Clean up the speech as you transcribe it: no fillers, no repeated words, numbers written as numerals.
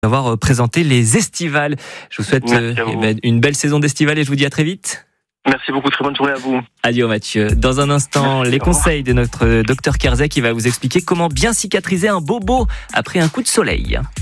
D'avoir présenté les estivales. Je vous souhaite une belle saison d'estivale et je vous dis à très vite. Merci beaucoup, très bonne journée à vous. Adieu Mathieu. Dans un instant, les conseils de notre docteur Kerzet qui va vous expliquer comment bien cicatriser un bobo après un coup de soleil.